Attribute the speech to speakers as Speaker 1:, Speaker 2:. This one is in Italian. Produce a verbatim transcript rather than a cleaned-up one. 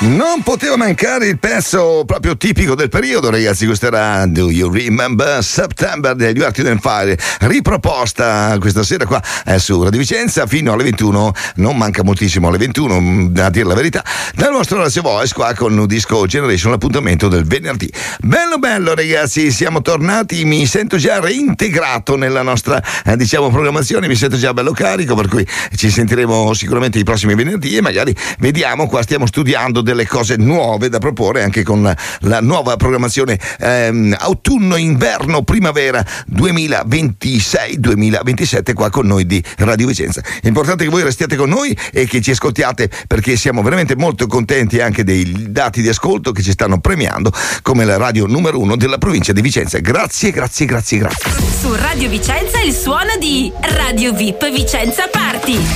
Speaker 1: Non poteva mancare il pezzo proprio tipico del periodo, ragazzi. Questo era Do You Remember September degli Earth, Wind and Fire, riproposta questa sera qua eh, su Radio Vicenza fino alle ventuno. Non manca moltissimo alle ventuno, a dire la verità, dal vostro Radio Voice qua con New Disco Generation, l'appuntamento del venerdì. Bello bello, ragazzi, siamo tornati, mi sento già reintegrato nella nostra eh, diciamo programmazione, mi sento già bello carico, per cui ci sentiremo sicuramente i prossimi venerdì e magari vediamo, qua stiamo studiando delle cose nuove da proporre anche con la, la nuova programmazione ehm, autunno, inverno, primavera duemilaventisei duemilaventisette qua con noi di Radio Vicenza. È importante che voi restiate con noi e che ci ascoltiate, perché siamo veramente molto contenti anche dei dati di ascolto che ci stanno premiando come la radio numero uno della provincia di Vicenza. Grazie, grazie, grazie, grazie.
Speaker 2: Su Radio Vicenza il suono di Radio V I P Vicenza Party.